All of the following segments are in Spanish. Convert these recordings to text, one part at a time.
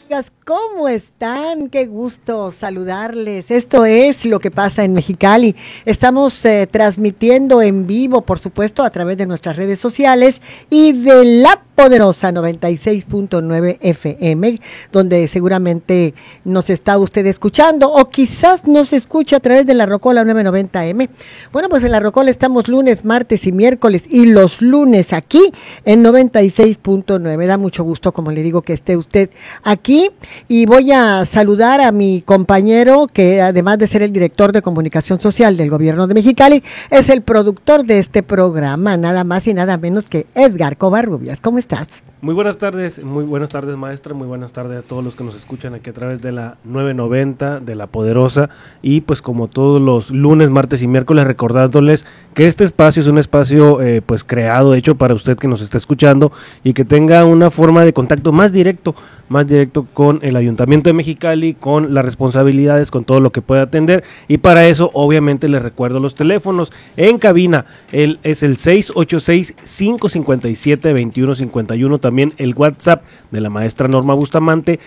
Amigas, ¿cómo están? Qué gusto saludarles. Esto es lo que pasa en Mexicali. Estamos transmitiendo en vivo, por supuesto, a través de nuestras redes sociales y de la poderosa 96.9 FM, donde seguramente nos está usted escuchando o quizás nos escucha a través de la Rocola 990M. Bueno, pues en la Rocola estamos lunes, martes y miércoles y los lunes aquí en 96.9. Da mucho gusto, como le digo, que esté usted aquí y voy a saludar a mi compañero que además de ser el director de comunicación social del gobierno de Mexicali, es el productor de este programa, nada más y nada menos que Edgar Covarrubias. ¿Cómo estás? Muy buenas tardes maestra, muy buenas tardes a todos los que nos escuchan aquí a través de la 990, de la Poderosa, y pues como todos los lunes, martes y miércoles recordándoles que este espacio es un espacio pues creado, hecho para usted que nos está escuchando y que tenga una forma de contacto más directo con el Ayuntamiento de Mexicali, con las responsabilidades, con todo lo que pueda atender, y para eso obviamente les recuerdo los teléfonos en cabina, es el 686-557-2151, también el WhatsApp de la maestra Norma Bustamante,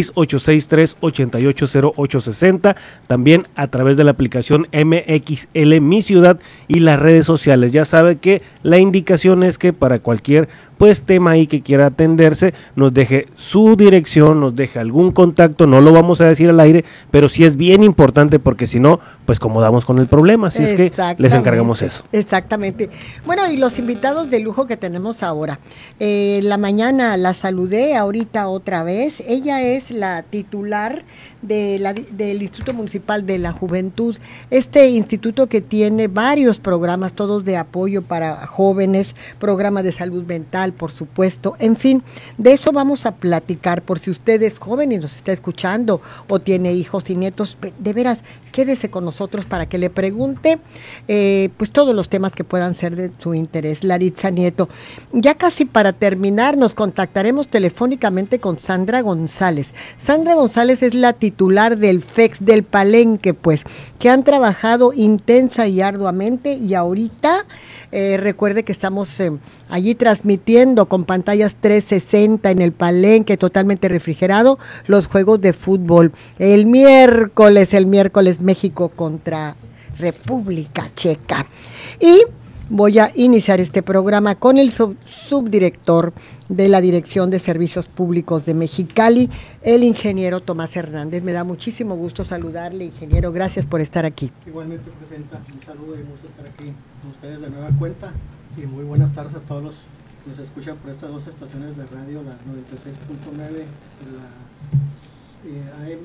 6863-880860, también a través de la aplicación MXL Mi Ciudad y las redes sociales. Ya sabe que la indicación es que para cualquier pues tema ahí que quiera atenderse, nos deje su dirección, nos deje algún contacto, no lo vamos a decir al aire, pero sí es bien importante porque si no, pues como damos con el problema, así es que les encargamos eso. Exactamente. Bueno, y los invitados de lujo que tenemos ahora. La mañana la saludé, ahorita otra vez. Ella es la titular del Instituto Municipal de la Juventud, este instituto que tiene varios programas, todos de apoyo para jóvenes, programas de salud mental, por supuesto, en fin, de eso vamos a platicar, por si usted es joven y nos está escuchando o tiene hijos y nietos, de veras, quédese con nosotros para que le pregunte pues todos los temas que puedan ser de su interés. Laritza Nieto, ya casi para terminar nos contactaremos telefónicamente con Sandra González. Sandra González es la titular del FEX del Palenque, pues, que han trabajado intensa y arduamente y ahorita recuerde que estamos allí transmitiendo con pantallas 360 en el Palenque, totalmente refrigerado, los juegos de fútbol. El miércoles México contra República Checa. Y voy a iniciar este programa con el subdirector de la Dirección de Servicios Públicos de Mexicali, el ingeniero Tomás Hernández. Me da muchísimo gusto saludarle, ingeniero. Gracias por estar aquí. Igualmente, Presidenta, un saludo y un gusto estar aquí con ustedes de nueva cuenta. Y muy buenas tardes a todos los que nos escuchan por estas dos estaciones de radio, la 96.9 y la AM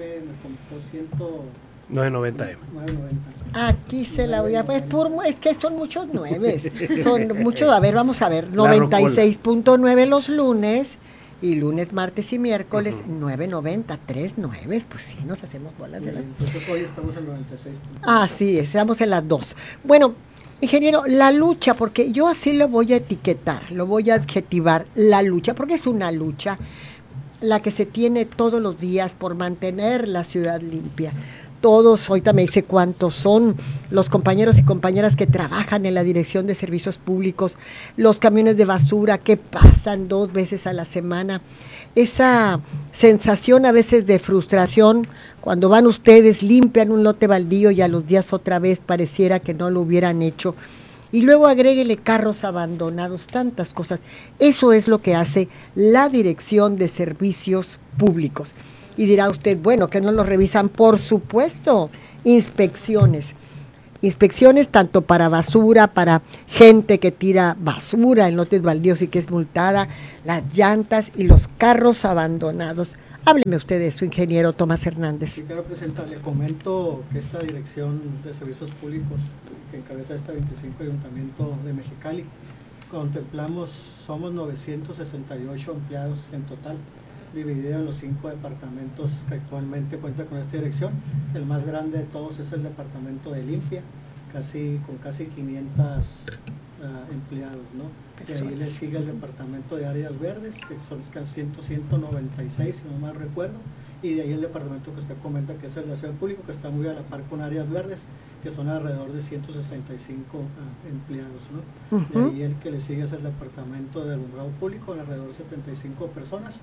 990M. 990. Aquí se la voy a... Pues, es que son muchos nueves. Son muchos, a ver, vamos a ver. 96.9 los lunes. Y lunes, martes y miércoles, 990, 39, pues sí, nos hacemos bolas de la... Entonces hoy estamos en 96. Ah, sí, estamos en las dos. Bueno, ingeniero, la lucha, porque yo así lo voy a etiquetar, lo voy a adjetivar, la lucha, porque es una lucha la que se tiene todos los días por mantener la ciudad limpia. Todos, ahorita me dice cuántos son los compañeros y compañeras que trabajan en la Dirección de Servicios Públicos, los camiones de basura que pasan 2 veces a la semana, esa sensación a veces de frustración cuando van ustedes, limpian un lote baldío y a los días otra vez pareciera que no lo hubieran hecho. Y luego agréguele carros abandonados, tantas cosas. Eso es lo que hace la Dirección de Servicios Públicos. Y dirá usted, bueno, que no lo revisan, por supuesto, inspecciones tanto para basura, para gente que tira basura en lotes baldíos y que es multada, las llantas y los carros abandonados. Hábleme usted de eso, ingeniero Tomás Hernández. Sí, quiero presentarle, comento que esta Dirección de Servicios Públicos que encabeza este 25 Ayuntamiento de Mexicali, somos 968 empleados en total, dividido en los 5 departamentos que actualmente cuenta con esta dirección. El más grande de todos es el departamento de limpia, con casi 500 empleados, ¿no? De ahí le sigue el departamento de áreas verdes, que son casi 196, si no mal recuerdo, y de ahí el departamento que usted comenta, que es el de aseo público, que está muy a la par con áreas verdes, que son alrededor de 165 empleados, ¿no? De ahí el que le sigue es el departamento de alumbrado público, alrededor de 75 personas,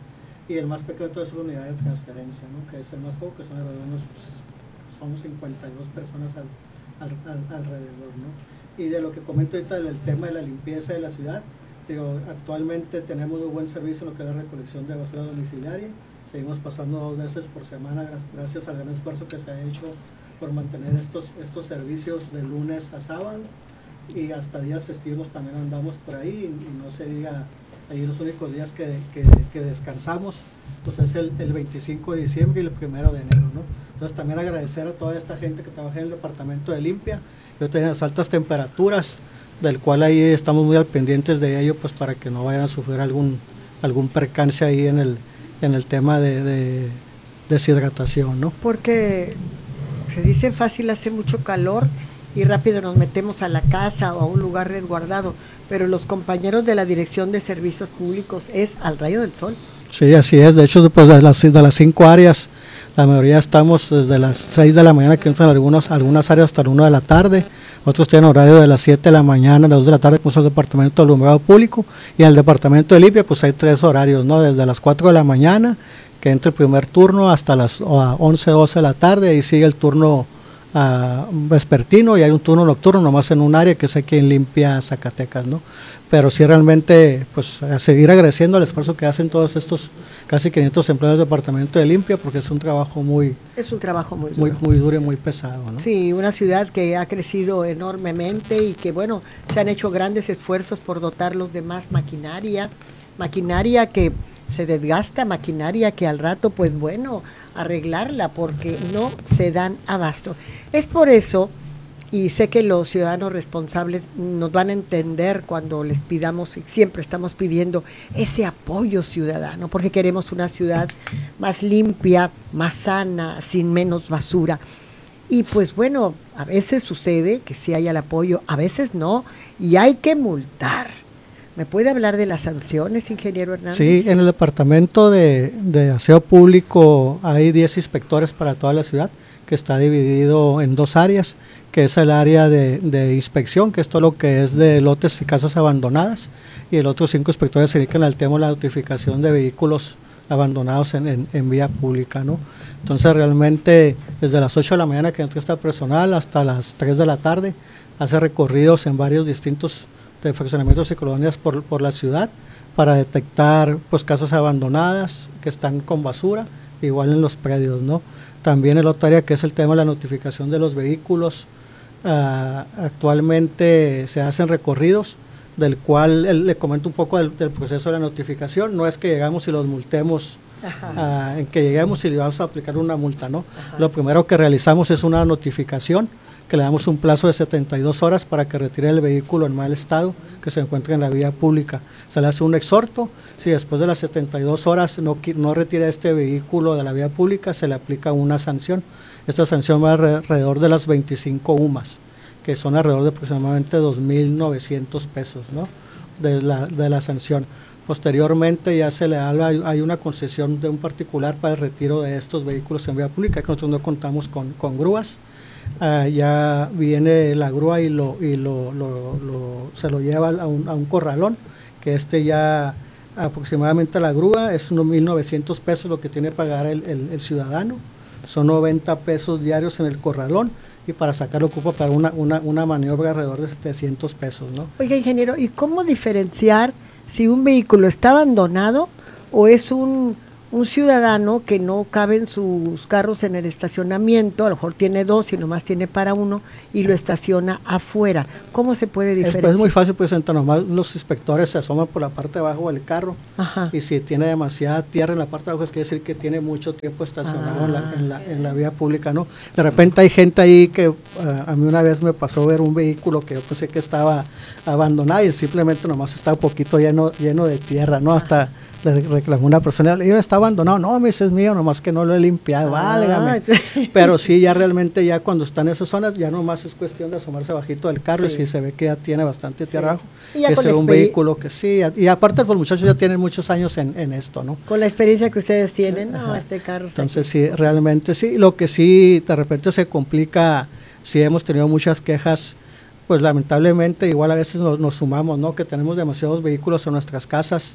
y el más pequeño de todo es la unidad de transferencia, ¿no? Que es el más poco, que son alrededor de son 52 personas alrededor, ¿no? Y de lo que comento ahorita del tema de la limpieza de la ciudad, digo, actualmente tenemos un buen servicio en lo que es la recolección de basura domiciliaria. Seguimos pasando 2 veces por semana gracias al gran esfuerzo que se ha hecho por mantener estos servicios de lunes a sábado, y hasta días festivos también andamos por ahí, y no se diga, ahí los únicos días que descansamos pues es el 25 de diciembre y el 1 de enero, ¿no? Entonces también agradecer a toda esta gente que trabaja en el departamento de limpia, que tienen las altas temperaturas, del cual ahí estamos muy al pendientes de ello, pues para que no vayan a sufrir algún percance ahí en el tema de deshidratación, ¿no? Porque se dice fácil, hace mucho calor y rápido nos metemos a la casa o a un lugar resguardado, pero los compañeros de la Dirección de Servicios Públicos es al rayo del sol. Sí, así es. De hecho, pues de las 5 áreas, la mayoría estamos desde las 6 de la mañana, que entran algunas áreas hasta la 1 de la tarde. Otros tienen horario de las 7 de la mañana a las 2 de la tarde, como es el departamento de alumbrado público. Y en el departamento de limpia, pues hay 3 horarios, ¿no? Desde las 4 de la mañana, que entra el primer turno, hasta las 11, 12 de la tarde, y sigue el turno vespertino, y hay un turno nocturno nomás en un área, que es aquí en Limpia Zacatecas, ¿no? Pero sí, realmente, pues a seguir agradeciendo el esfuerzo que hacen todos estos casi 500 empleados del departamento de limpia, porque es un trabajo muy duro y muy pesado, ¿no? Sí, una ciudad que ha crecido enormemente y que, bueno, se han hecho grandes esfuerzos por dotarlos de más maquinaria que se desgasta, maquinaria que al rato, pues bueno, arreglarla porque no se dan abasto. Es por eso, y sé que los ciudadanos responsables nos van a entender cuando les pidamos, y siempre estamos pidiendo ese apoyo ciudadano, porque queremos una ciudad más limpia, más sana, sin menos basura. Y pues bueno, a veces sucede que sí hay el apoyo, a veces no, y hay que multar. ¿Me puede hablar de las sanciones, ingeniero Hernández? Sí, en el departamento de aseo público hay 10 inspectores para toda la ciudad, que está dividido en 2 áreas, que es el área de inspección, que es todo lo que es de lotes y casas abandonadas, y el otro 5 inspectores se dedican al tema de la notificación de vehículos abandonados en vía pública, ¿no? Entonces realmente desde las 8 de la mañana que entra esta personal hasta las 3 de la tarde hace recorridos en varios distintos de fraccionamientos y colonias por la ciudad para detectar pues casas abandonadas que están con basura, igual en los predios, ¿no? También el otro área que es el tema de la notificación de los vehículos, actualmente se hacen recorridos, del cual le comento un poco del proceso de la notificación. No es que llegamos y los multemos, en que lleguemos y le vamos a aplicar una multa, ¿no? Ajá. Lo primero que realizamos es una notificación, que le damos un plazo de 72 horas para que retire el vehículo en mal estado que se encuentre en la vía pública. Se le hace un exhorto, si después de las 72 horas no retira este vehículo de la vía pública, se le aplica una sanción. Esta sanción va alrededor de las 25 UMAS, que son alrededor de aproximadamente 2.900 pesos, ¿no? de la sanción. Posteriormente ya se le da, hay una concesión de un particular para el retiro de estos vehículos en vía pública, que nosotros no contamos con grúas. Ya viene la grúa y se lo lleva a un corralón, que ya aproximadamente la grúa es unos 1.900 pesos lo que tiene que pagar el ciudadano, son 90 pesos diarios en el corralón, y para sacarlo ocupa para una maniobra alrededor de 700 pesos, ¿no? Oiga, ingeniero, ¿y cómo diferenciar si un vehículo está abandonado o es un ciudadano que no caben sus carros en el estacionamiento, a lo mejor tiene 2 y nomás tiene para 1 y lo estaciona afuera? ¿Cómo se puede diferenciar? Es muy fácil, pues entre nomás los inspectores se asoman por la parte de abajo del carro. Ajá. Y si tiene demasiada tierra en la parte de abajo, es quiere decir que tiene mucho tiempo estacionado en la vía pública, ¿no? De repente hay gente ahí que a mí una vez me pasó ver un vehículo que yo pensé que estaba abandonado y simplemente nomás estaba un poquito lleno de tierra, ¿no? Hasta le reclamó una persona, le digo, está abandonado, no, me dice, es mío, nomás que no lo he limpiado, válgame. Pero sí, ya realmente ya cuando está en esas zonas, ya nomás es cuestión de asomarse bajito del carro, sí. Y si se ve que ya tiene bastante tierra abajo, es un vehículo que sí, y aparte los muchachos ya tienen muchos años en esto, ¿no? Con la experiencia que ustedes tienen, no, este carro está entonces aquí. Sí, realmente sí, lo que sí de repente se complica, sí hemos tenido muchas quejas, pues lamentablemente igual a veces nos sumamos, ¿no? Que tenemos demasiados vehículos en nuestras casas,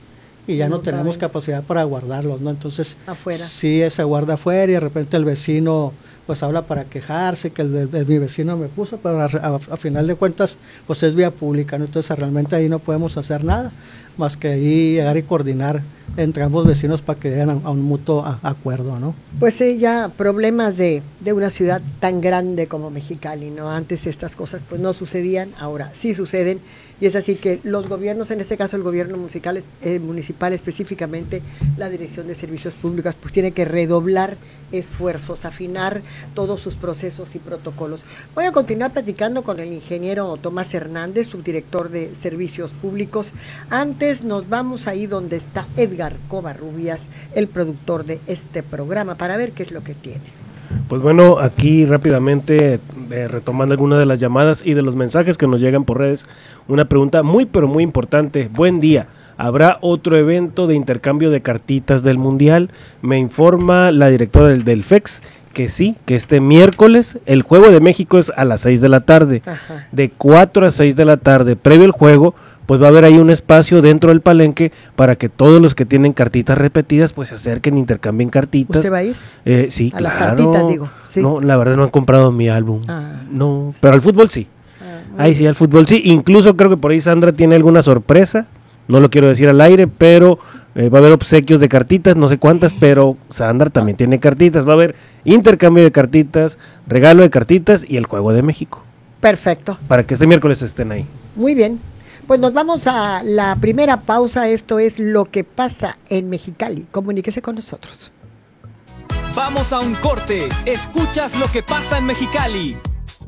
y ya no Otra tenemos vez. capacidad para guardarlos, ¿no? Entonces, Afuera. sí, se guarda afuera y de repente el vecino pues habla para quejarse que mi vecino me puso, pero a final de cuentas pues es vía pública, ¿no? Entonces realmente ahí no podemos hacer nada más que ahí llegar y coordinar entre ambos vecinos para que lleguen a un mutuo acuerdo, ¿no? Pues ya problemas de una ciudad tan grande como Mexicali, ¿no? Antes estas cosas pues no sucedían, ahora sí suceden, y es así que los gobiernos, en este caso el gobierno municipal específicamente la Dirección de Servicios Públicos, pues tiene que redoblar esfuerzos, afinar todos sus procesos y protocolos. Voy a continuar platicando con el ingeniero Tomás Hernández, subdirector de Servicios Públicos. Antes nos vamos ahí donde está Edgar Covarrubias, el productor de este programa, para ver qué es lo que tiene. Pues bueno, aquí rápidamente retomando algunas de las llamadas y de los mensajes que nos llegan por redes, una pregunta muy pero muy importante. Buen día, ¿habrá otro evento de intercambio de cartitas del Mundial? Me informa la directora del FEX que sí, que este miércoles el juego de México es a las 6 de la tarde, Ajá. de 4 a 6 de la tarde, previo al juego, pues va a haber ahí un espacio dentro del palenque para que todos los que tienen cartitas repetidas pues se acerquen, intercambien cartitas. ¿Usted va a ir? Sí, A las claro. cartitas, digo, sí. No, la verdad no han comprado mi álbum. Ah. No, pero al fútbol sí. Muy Ahí bien. sí, al fútbol sí. Incluso creo que por ahí Sandra tiene alguna sorpresa. No lo quiero decir al aire, pero va a haber obsequios de cartitas, no sé cuántas, pero Sandra también tiene cartitas. Va a haber intercambio de cartitas, regalo de cartitas y el Juego de México. Perfecto, Para que este miércoles estén ahí. muy bien. Pues nos vamos a la primera pausa. Esto es Lo que pasa en Mexicali. Comuníquese con nosotros. Vamos a un corte. Escuchas lo que pasa en Mexicali.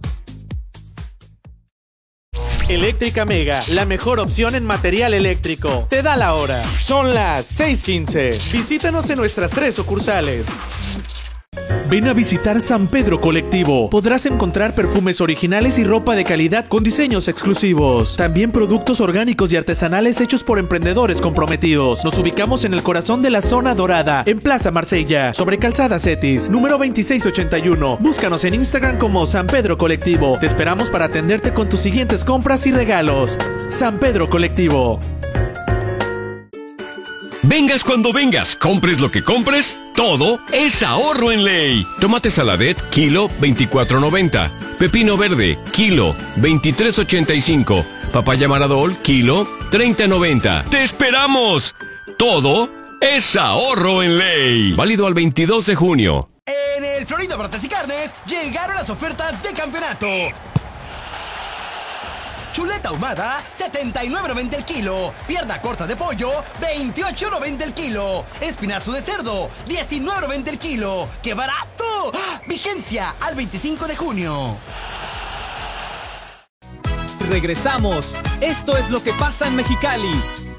Eléctrica Mega, la mejor opción en material eléctrico. Te da la hora. Son las 6:15. Visítanos en nuestras 3 sucursales. Ven a visitar San Pedro Colectivo. Podrás encontrar perfumes originales y ropa de calidad con diseños exclusivos. También productos orgánicos y artesanales hechos por emprendedores comprometidos. Nos ubicamos en el corazón de la zona dorada, en Plaza Marsella, sobre Calzada Cetis, número 2681. Búscanos en Instagram como San Pedro Colectivo. Te esperamos para atenderte con tus siguientes compras y regalos. San Pedro Colectivo. Vengas cuando vengas, compres lo que compres, todo es ahorro en ley. Tomate Saladet, kilo 24.90. Pepino verde, kilo 23.85. Papaya Maradol, kilo 30.90. ¡Te esperamos! Todo es ahorro en ley. Válido al 22 de junio. En el Florida Bratas y Carnes llegaron las ofertas de campeonato. Chuleta ahumada, 79.90 el kilo. Pierna corta de pollo, 28.90 el kilo. Espinazo de cerdo, 19.90 el kilo. ¡Qué barato! ¡Ah! Vigencia al 25 de junio. Regresamos. Esto es lo que pasa en Mexicali.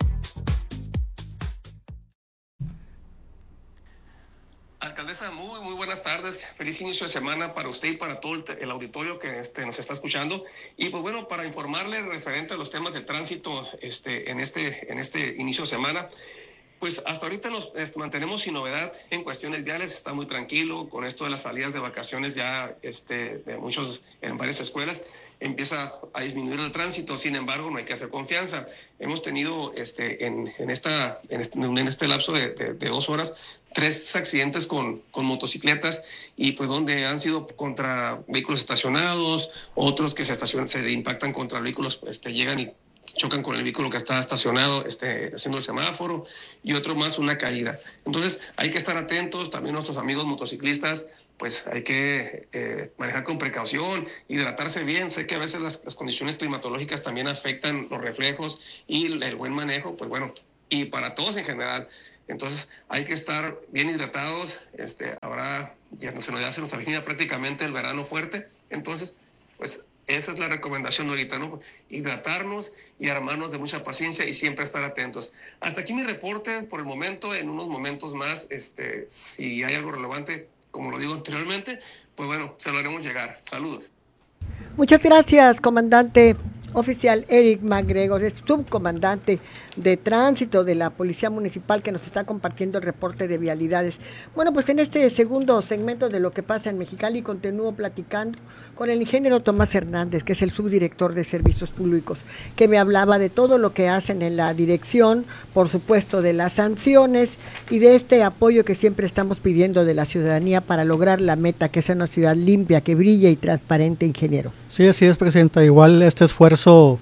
Alcaldesa, muy buenas tardes. Feliz inicio de semana para usted y para todo el auditorio que nos está escuchando. Y pues bueno, para informarle referente a los temas de tránsito en este inicio de semana, pues hasta ahorita nos mantenemos sin novedad en cuestiones viales. Está muy tranquilo con esto de las salidas de vacaciones ya de muchos en varias escuelas. Empieza a disminuir el tránsito, sin embargo, no hay que hacer confianza. Hemos tenido en este lapso de 2 horas 3 accidentes con motocicletas y pues donde han sido contra vehículos estacionados, otros que se impactan contra vehículos, llegan y chocan con el vehículo que está estacionado haciendo el semáforo, y otro más una caída. Entonces hay que estar atentos, también nuestros amigos motociclistas, pues hay que manejar con precaución, hidratarse bien. Sé que a veces las condiciones climatológicas también afectan los reflejos y el buen manejo, pues bueno, y para todos en general. Entonces hay que estar bien hidratados. Ahora ya se nos avecina prácticamente el verano fuerte, entonces pues esa es la recomendación ahorita, ¿no? Hidratarnos y armarnos de mucha paciencia y siempre estar atentos. Hasta aquí mi reporte por el momento. En unos momentos más, si hay algo relevante, como lo digo anteriormente, pues bueno, se lo haremos llegar. Saludos. Muchas gracias, comandante Oficial Eric McGregor, es subcomandante de tránsito de la Policía Municipal, que nos está compartiendo el reporte de vialidades. Bueno, pues en este segundo segmento de Lo que pasa en Mexicali continúo platicando con el ingeniero Tomás Hernández, que es el subdirector de Servicios Públicos, que me hablaba de todo lo que hacen en la dirección, por supuesto de las sanciones y de este apoyo que siempre estamos pidiendo de la ciudadanía para lograr la meta, que sea una ciudad limpia, que brille y transparente, ingeniero. Sí, así es, presidenta. Igual este esfuerzo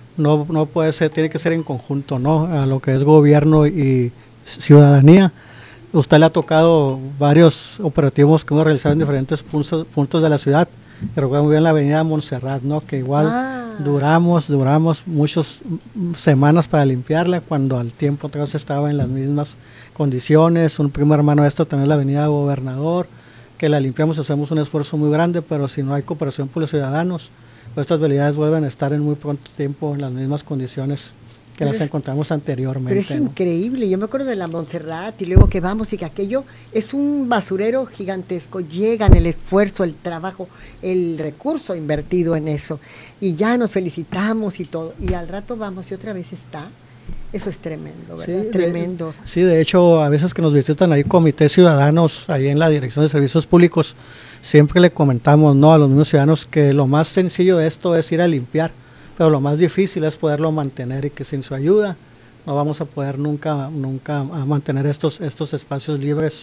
no puede ser, tiene que ser en conjunto, ¿no? A lo que es gobierno y ciudadanía. Usted le ha tocado varios operativos que hemos realizado en diferentes puntos de la ciudad. Recuerdo muy bien la avenida Montserrat, ¿no? Que igual duramos muchas semanas para limpiarla, cuando al tiempo otra vez estaba en las mismas condiciones. Un primo hermano de esto también es la avenida Gobernador, que la limpiamos, hacemos un esfuerzo muy grande, pero si no hay cooperación por los ciudadanos, pues estas vialidades vuelven a estar en muy pronto tiempo en las mismas condiciones que las encontramos anteriormente. Pero es increíble, yo me acuerdo de la Montserrat y luego que vamos y que aquello es un basurero gigantesco, llegan el esfuerzo, el trabajo, el recurso invertido en eso y ya nos felicitamos y todo, y al rato vamos y otra vez está. Eso es tremendo, ¿verdad? Sí, tremendo. Sí, de hecho, a veces que nos visitan ahí comités ciudadanos, ahí en la Dirección de Servicios Públicos, siempre le comentamos, ¿no?, a los mismos ciudadanos que lo más sencillo de esto es ir a limpiar, pero lo más difícil es poderlo mantener, y que sin su ayuda no vamos a poder nunca a mantener estos espacios libres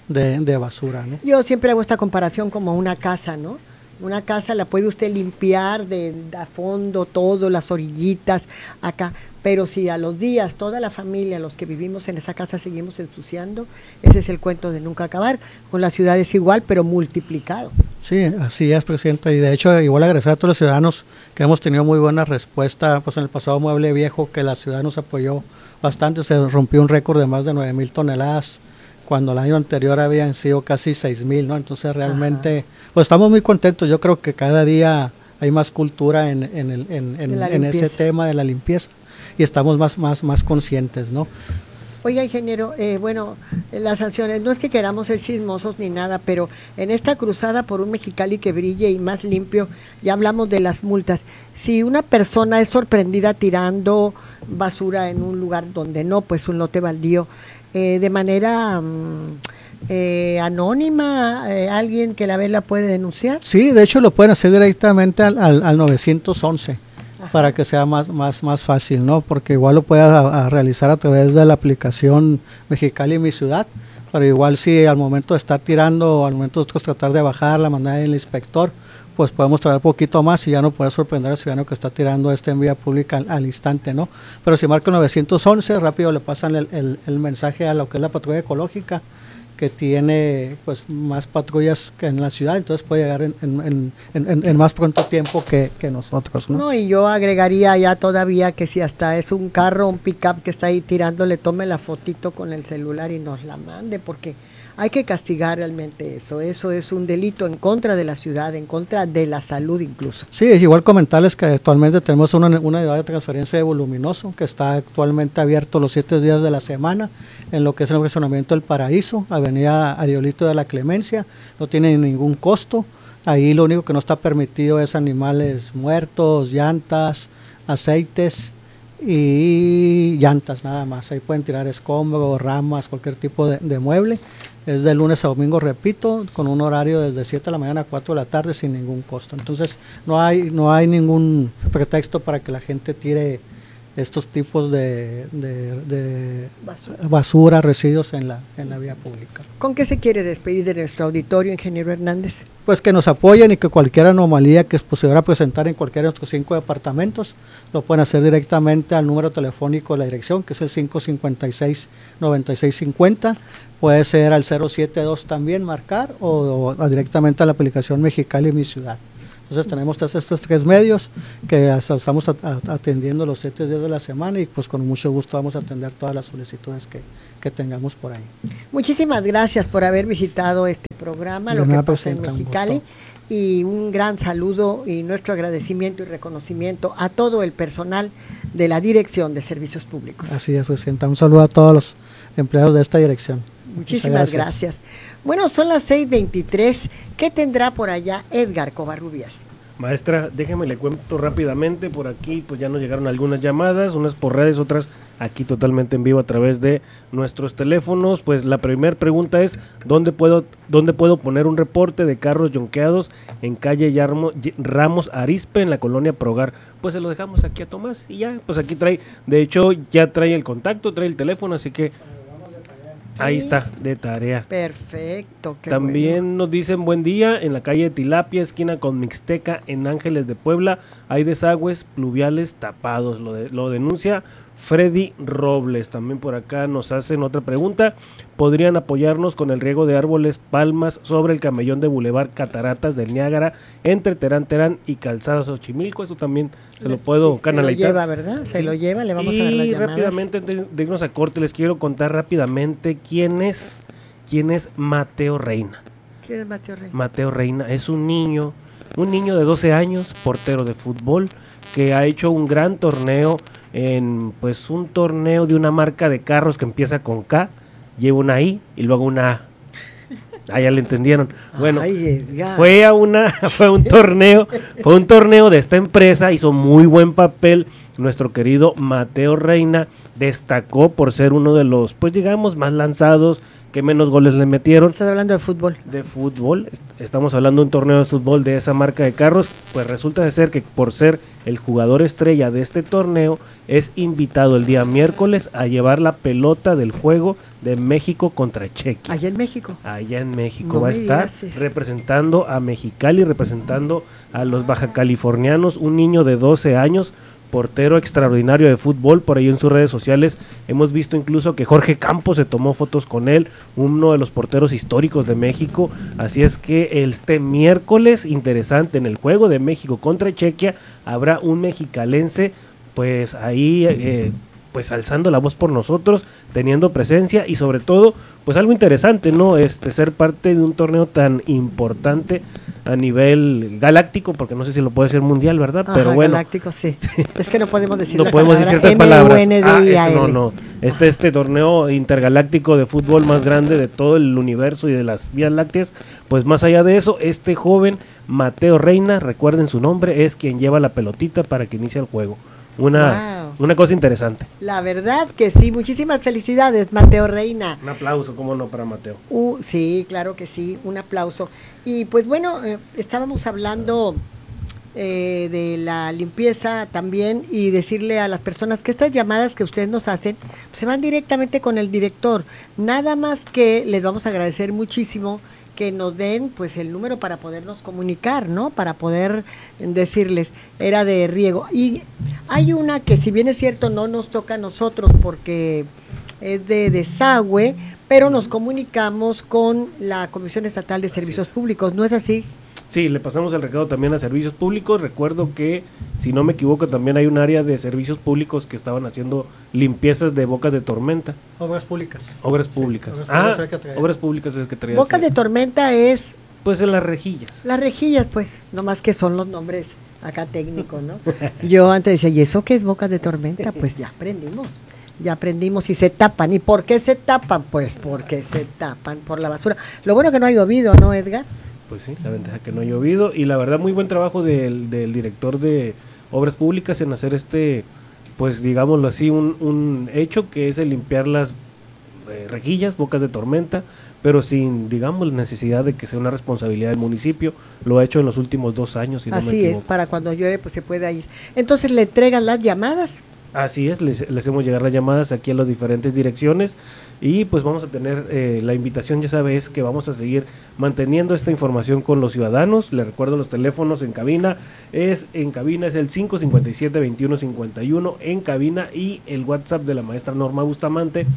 de basura, ¿no? Yo siempre hago esta comparación como una casa, ¿no? Una casa la puede usted limpiar a fondo, todo, las orillitas, acá, pero si a los días toda la familia, los que vivimos en esa casa, seguimos ensuciando, ese es el cuento de nunca acabar. Con la ciudad es igual, pero multiplicado. Sí, así es, presidenta, y de hecho igual agradecer a todos los ciudadanos que hemos tenido muy buena respuesta, pues en el pasado Mueble Viejo, que la ciudad nos apoyó bastante, se rompió un récord de más de 9,000 toneladas, cuando el año anterior habían sido casi 6,000, ¿no? Entonces realmente, pues estamos muy contentos. Yo creo que cada día hay más cultura en ese tema de la limpieza, y estamos más conscientes, ¿no? Oiga, ingeniero, bueno, las sanciones, no es que queramos ser chismosos ni nada, pero en esta cruzada por un Mexicali que brille y más limpio, ya hablamos de las multas. Si una persona es sorprendida tirando basura en un lugar donde no, pues un lote baldío, de manera anónima, alguien que la ve la puede denunciar. Sí, de hecho lo pueden hacer directamente al 911. Ajá. Para que sea más fácil, ¿no? Porque igual lo puedes realizar a través de la aplicación Mexicali Mi Ciudad, pero igual si al momento de estar tirando, al momento de tratar de bajarla, mandar el inspector, pues podemos traer un poquito más y ya no puede sorprender al ciudadano que está tirando en vía pública al instante, ¿no? Pero si marca 911, rápido le pasan el mensaje a lo que es la patrulla ecológica, que tiene pues más patrullas que en la ciudad, entonces puede llegar en más pronto tiempo que nosotros, ¿no? No, y yo agregaría ya todavía que si hasta es un carro, un pick-up que está ahí tirando, le tome la fotito con el celular y nos la mande, porque hay que castigar realmente eso es un delito en contra de la ciudad, en contra de la salud incluso. Sí, es igual comentarles que actualmente tenemos una unidad de transferencia de voluminoso que está actualmente abierto los 7 días de la semana en lo que es el fraccionamiento del Paraíso, avenida Ariolito de la Clemencia, no tiene ningún costo. Ahí lo único que no está permitido es animales muertos, llantas, aceites y llantas nada más. Ahí pueden tirar escombros, ramas, cualquier tipo de mueble. Es de lunes a domingo, repito, con un horario desde 7 de la mañana a 4 de la tarde sin ningún costo. Entonces no hay ningún pretexto para que la gente tire estos tipos de basura, residuos en la vía pública. ¿Con qué se quiere despedir de nuestro auditorio, ingeniero Hernández? Pues que nos apoyen y que cualquier anomalía que se pudiera presentar en cualquiera de nuestros 5 departamentos lo pueden hacer directamente al número telefónico de la dirección, que es el 556-9650. Puede ser al 072 también marcar o directamente a la aplicación Mexicali Mi Ciudad. Entonces tenemos estos 3 medios que estamos atendiendo los 7 días de la semana, y pues con mucho gusto vamos a atender todas las solicitudes que tengamos por ahí. Muchísimas gracias por haber visitado este programa, Lo que pasa en Mexicali, y un gran saludo y nuestro agradecimiento y reconocimiento a todo el personal de la Dirección de Servicios Públicos. Así es, presidenta. Un saludo a todos los empleados de esta dirección. Muchísimas gracias. Bueno, son las 6:23. ¿Qué tendrá por allá Edgar Covarrubias? Maestra, déjeme le cuento rápidamente, por aquí pues ya nos llegaron algunas llamadas, unas por redes, otras aquí totalmente en vivo a través de nuestros teléfonos. Pues la primera pregunta es, ¿dónde puedo poner un reporte de carros yonqueados en calle Ramos Arizpe, en la colonia Progar? Pues se lo dejamos aquí a Tomás y ya, pues aquí trae, de hecho ya trae el contacto, trae el teléfono, así que ahí está, de tarea. Perfecto. También nos dicen buen día, en la calle Tilapia, esquina con Mixteca, en Ángeles de Puebla, hay desagües pluviales tapados, lo denuncia Freddy Robles. También por acá nos hacen otra pregunta, ¿podrían apoyarnos con el riego de árboles palmas sobre el camellón de Boulevard Cataratas del Niágara, entre Terán y Calzada Xochimilco? Eso también se lo puedo canalizar. Se lo lleva, ¿verdad? Se lo lleva, le vamos a dar las llamadas. Y rápidamente, de irnos a corte, les quiero contar rápidamente quién es Mateo Reina. ¿Quién es Mateo Reina? Mateo Reina es un niño de 12 años, portero de fútbol, que ha hecho un gran torneo pues un torneo de una marca de carros que empieza con K, lleva una I y luego una A. Ah, ya le entendieron. Bueno, fue un torneo de esta empresa, hizo muy buen papel. Nuestro querido Mateo Reina destacó por ser uno de los, pues digamos, más lanzados, que menos goles le metieron. ¿Estás hablando de fútbol? De fútbol, estamos hablando de un torneo de fútbol de esa marca de carros. Pues resulta de ser que por ser el jugador estrella de este torneo, es invitado el día miércoles a llevar la pelota del juego de México contra Chequia. Allá en México. Allá en México va a estar representando a Mexicali, representando a los bajacalifornianos, un niño de 12 años, portero extraordinario de fútbol. Por ahí en sus redes sociales hemos visto incluso que Jorge Campos se tomó fotos con él, uno de los porteros históricos de México. Así es que este miércoles, interesante, en el juego de México contra Chequia, habrá un mexicalense pues ahí pues alzando la voz por nosotros, teniendo presencia y sobre todo pues algo interesante, ¿no? Ser parte de un torneo tan importante a nivel galáctico, porque no sé si lo puede ser mundial, ¿verdad? Ajá, pero bueno, galáctico, sí. Es que no podemos decir no podemos decir ciertas palabras. No. Este torneo intergaláctico de fútbol más grande de todo el universo y de las vías lácteas, pues más allá de eso, este joven Mateo Reina, recuerden su nombre, es quien lleva la pelotita para que inicie el juego. Una cosa interesante. La verdad que sí, muchísimas felicidades, Mateo Reina. Un aplauso, cómo no, para Mateo. Sí, claro que sí, un aplauso. Y pues bueno, estábamos hablando de la limpieza también, y decirle a las personas que estas llamadas que ustedes nos hacen se van directamente con el director. Nada más que les vamos a agradecer muchísimo que nos den pues el número para podernos comunicar, ¿no? Para poder decirles, era de riego. Y hay una que, si bien es cierto, no nos toca a nosotros porque es de desagüe, pero nos comunicamos con la Comisión Estatal de Servicios Públicos, ¿no es así? Sí, le pasamos el recado también a Servicios Públicos. Recuerdo que, si no me equivoco, también hay un área de Servicios Públicos que estaban haciendo limpiezas de bocas de tormenta. Obras públicas. Obras públicas. Sí, Obras públicas es el que traía. Bocas de tormenta es... Pues en las rejillas. Las rejillas, pues, nomás que son los nombres acá técnicos, ¿no? Yo antes decía, ¿y eso qué es bocas de tormenta? Pues ya aprendimos y se tapan. ¿Y por qué se tapan? Pues porque se tapan por la basura. Lo bueno que no ha llovido, ¿no, Edgar? Pues sí, la ventaja que no ha llovido, y la verdad muy buen trabajo del director de Obras Públicas en hacer pues digámoslo así, un hecho que es el limpiar las rejillas, bocas de tormenta, pero sin, digamos, necesidad de que sea una responsabilidad del municipio. Lo ha hecho en los últimos 2 años. Si así no me equivoco. Es, para cuando llueve pues se pueda ir. Entonces le entregan las llamadas. Así es, les hacemos llegar las llamadas aquí a las diferentes direcciones, y pues vamos a tener la invitación, ya sabes, que vamos a seguir manteniendo esta información con los ciudadanos. Les recuerdo los teléfonos en cabina es el 557-2151 en cabina, y el WhatsApp de la maestra Norma Bustamante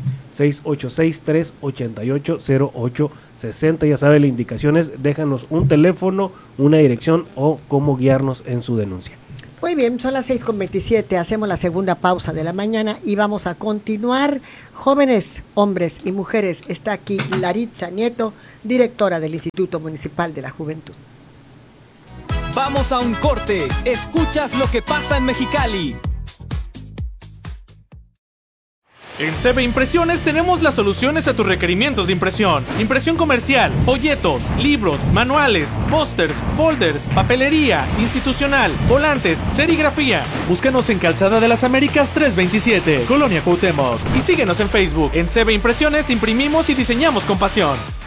686-388-0860. Ya sabe, la indicación es déjanos un teléfono, una dirección o cómo guiarnos en su denuncia. Muy bien, son las 6:27, hacemos la segunda pausa de la mañana y vamos a continuar. Jóvenes, hombres y mujeres, está aquí Laritza Nieto, directora del Instituto Municipal de la Juventud. Vamos a un corte, escuchas lo que pasa en Mexicali. En CB Impresiones tenemos las soluciones a tus requerimientos de impresión. Impresión comercial, folletos, libros, manuales, pósters, folders, papelería, institucional, volantes, serigrafía. Búscanos en Calzada de las Américas 327, Colonia Cuauhtémoc. Y síguenos en Facebook. En CB Impresiones imprimimos y diseñamos con pasión.